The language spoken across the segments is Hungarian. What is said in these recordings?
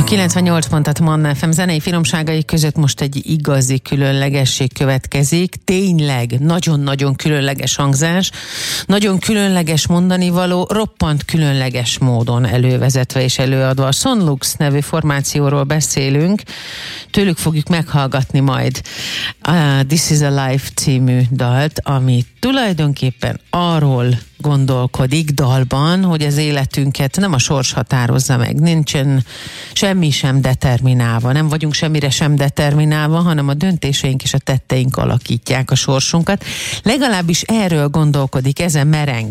98 pontot Manna FM zenei finomságai között most egy igazi különlegesség következik. Tényleg nagyon-nagyon különleges hangzás, nagyon különleges mondanivaló, roppant különleges módon elővezetve és előadva. A Sonlux nevű formációról beszélünk, tőlük fogjuk meghallgatni majd a This is a Life című dalt, ami tulajdonképpen arról gondolkodik dalban, hogy az életünket nem a sors határozza meg, nincsen semmi sem determinálva, nem vagyunk semmire sem determinálva, hanem a döntéseink és a tetteink alakítják a sorsunkat. Legalábbis erről gondolkodik, ezen mereng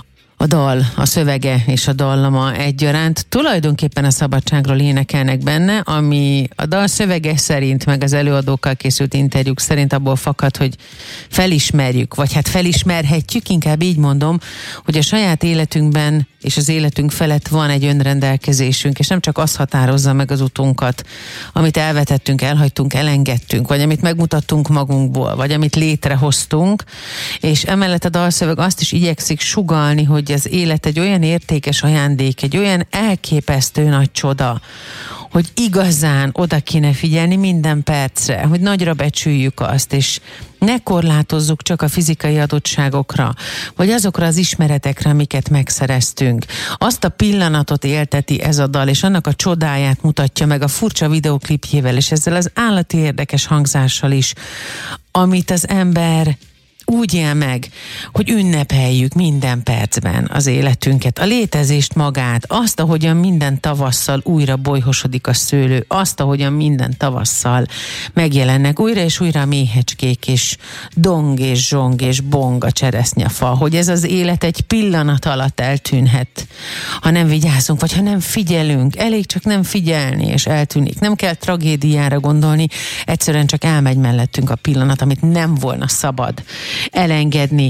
a dal, a szövege és a dallama egyaránt. Tulajdonképpen a szabadságról énekelnek benne, ami a dal szövege szerint, meg az előadókkal készült interjúk szerint abból fakad, hogy felismerjük, vagy hát felismerhetjük, inkább így mondom, hogy a saját életünkben és az életünk felett van egy önrendelkezésünk, és nem csak az határozza meg az utunkat, amit elvetettünk, elhagytunk, elengedtünk, vagy amit megmutattunk magunkból, vagy amit létrehoztunk, és emellett a dalszöveg azt is igyekszik sugallni, hogy az élet egy olyan értékes ajándék, egy olyan elképesztő nagy csoda, hogy igazán oda kéne figyelni minden percre, hogy nagyra becsüljük azt, és ne korlátozzuk csak a fizikai adottságokra, vagy azokra az ismeretekre, amiket megszereztünk. Azt a pillanatot élteti ez a dal, és annak a csodáját mutatja meg a furcsa videóklipjével, és ezzel az állati érdekes hangzással is, amit az ember úgy él meg, hogy ünnepeljük minden percben az életünket, a létezést magát, azt, ahogyan minden tavasszal újra bolyhosodik a szőlő, azt, ahogyan minden tavasszal megjelennek újra és újra a méhecskék, és dong és zsong és bong a cseresznyefa, hogy ez az élet egy pillanat alatt eltűnhet, ha nem vigyázunk, vagy ha nem figyelünk, elég csak nem figyelni, és eltűnik. Nem kell tragédiára gondolni, egyszerűen csak elmegy mellettünk a pillanat, amit nem volna szabad elengedni.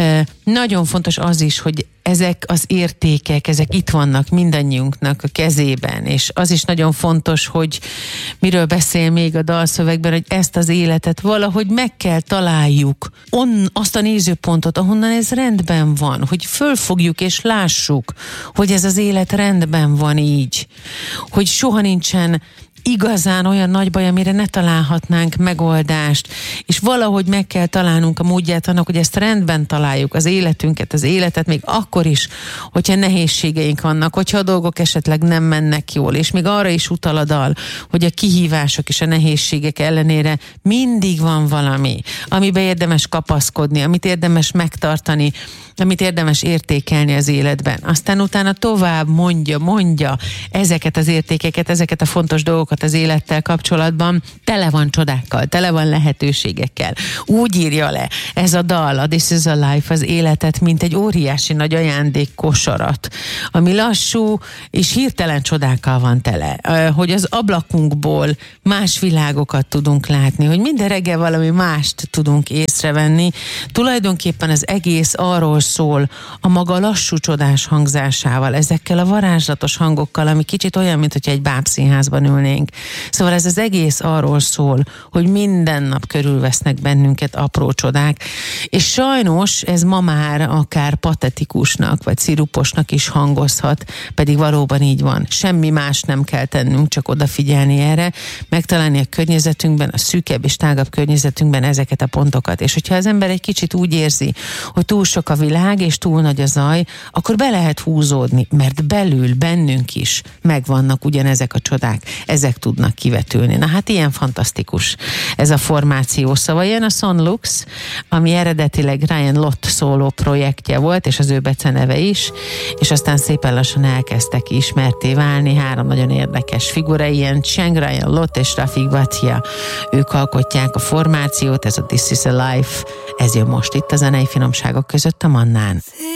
Nagyon fontos az is, hogy ezek az értékek, ezek itt vannak mindannyiunknak a kezében, és az is nagyon fontos, hogy miről beszél még a dalszövegben, hogy ezt az életet valahogy meg kell találjuk, azt a nézőpontot, ahonnan ez rendben van, hogy fölfogjuk és lássuk, hogy ez az élet rendben van így, hogy soha nincsen igazán olyan nagy baj, amire ne találhatnánk megoldást, és valahogy meg kell találnunk a módját annak, hogy ezt rendben találjuk, az életünket, az életet, még akkor is, hogyha nehézségeink vannak, hogyha a dolgok esetleg nem mennek jól, és még arra is utal a dal, hogy a kihívások és a nehézségek ellenére mindig van valami, amibe érdemes kapaszkodni, amit érdemes megtartani, amit érdemes értékelni az életben. Aztán utána tovább mondja ezeket az értékeket, ezeket a fontos dolgokat az élettel kapcsolatban, tele van csodákkal, tele van lehetőségekkel. Úgy írja le ez a dal, a This is a Life, az életet, mint egy óriási nagy ajándék kosarat, ami lassú és hirtelen csodákkal van tele. Hogy az ablakunkból más világokat tudunk látni, hogy minden reggel valami mást tudunk észrevenni. Tulajdonképpen az egész arról szól, a maga lassú csodás hangzásával, ezekkel a varázslatos hangokkal, ami kicsit olyan, mint hogyha egy bábszínházban ülnénk. Szóval ez az egész arról szól, hogy minden nap körülvesznek bennünket apró csodák, és sajnos ez ma már akár patetikusnak, vagy sziruposnak is hangozhat, pedig valóban így van. Semmi más nem kell tennünk, csak odafigyelni erre, megtalálni a környezetünkben, a szűkebb és tágabb környezetünkben ezeket a pontokat. És hogyha az ember egy kicsit úgy érzi, hogy túl sok a világ és túl nagy a zaj, akkor be lehet húzódni, mert belül, bennünk is megvannak ugyanezek a csodák, ezek tudnak kivetülni. Na hát ilyen fantasztikus ez a formáció. Szóval jön a Sonlux, ami eredetileg Ryan Lott szóló projektje volt, és az ő beceneve is, és aztán szépen lassan elkezdtek ismertté válni. 3 nagyon érdekes figura, ilyen Cheng, Ryan Lott és Rafik Bhatia. Ők alkotják a formációt, ez a This is a Life, ez jön most itt a zenei finomságok között a Mannán.